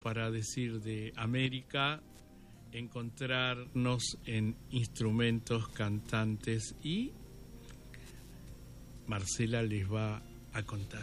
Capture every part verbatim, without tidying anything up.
para decir de América, encontrarnos en instrumentos, cantantes, y Marcela les va a contar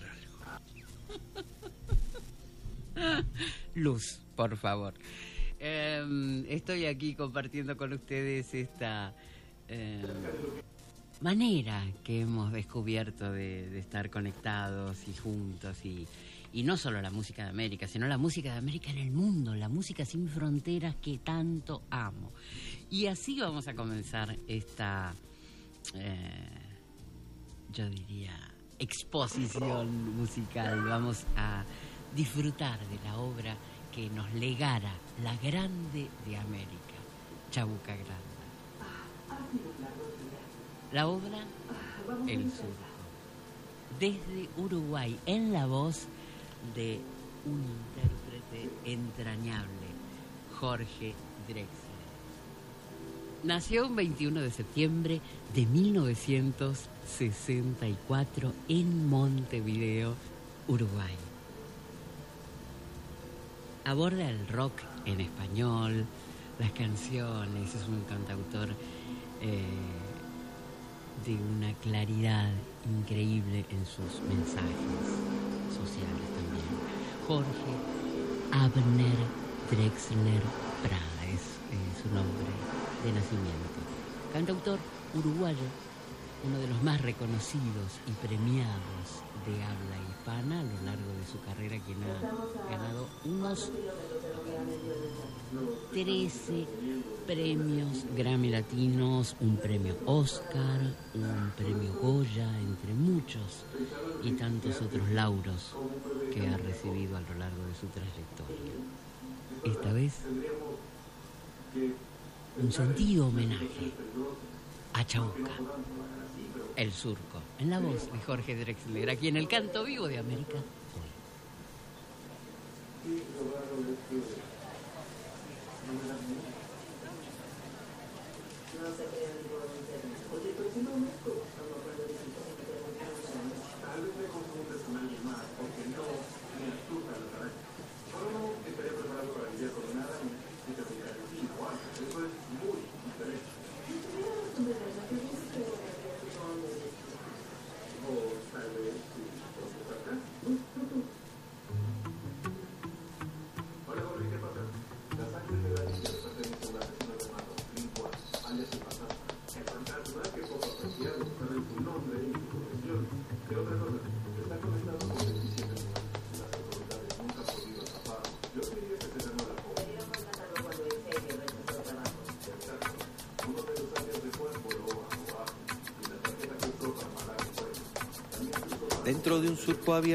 algo. Luz, por favor. Eh, estoy aquí compartiendo con ustedes esta eh, manera que hemos descubierto de, de estar conectados y juntos, y, y no solo la música de América, sino la música de América en el mundo, la música sin fronteras que tanto amo. Y así vamos a comenzar esta, eh, yo diría, exposición musical. Vamos a disfrutar de la obra que nos legara la Grande de América, Chabuca Granda. La obra El Surco, desde Uruguay, en la voz de un intérprete entrañable, Jorge Drexler. Nació un veintiuno de septiembre de mil novecientos sesenta y cuatro en Montevideo, Uruguay. Aborda el rock en español, las canciones, es un cantautor eh, de una claridad increíble en sus mensajes sociales también. Jorge Abner Drexler Prada es, es su nombre de nacimiento. Cantautor uruguayo, uno de los más reconocidos y premiados de habla hispana a lo largo de su carrera, quien ha ganado unos trece premios Grammy Latinos, un premio Oscar, un premio Goya, entre muchos y tantos otros lauros que ha recibido a lo largo de su trayectoria. Esta vez, un sentido homenaje a Chabuca, El Surco, en la voz de Jorge Drexler, aquí en el Canto Vivo de América hoy. Tal vez me confundes con alguien más, porque no me asusta la carácter. Solo no estaré preparado para lidiar con nada ni te voy a decir o algo. Eso es muy diferente. O tal vez tu esposo acá. Hola, Jorge, ¿qué pasa? La sangre de la niña le pertenece a una persona llamada Lincoln, alias el fantasma. El fantasma que poco apreciado sabe su nombre y su profesión. ¿Qué otra cosa? Está conectado con veintisiete años. Las autoridades nunca han podido atraparlo. Yo quería que se ganó la joven. Deberíamos matarlo cuando en serio regresó al trabajo. Exacto. Uno de los años después voló a abajo y la tarjeta que usó para pagar el juego. También se usó para... Dentro de un surco abierto.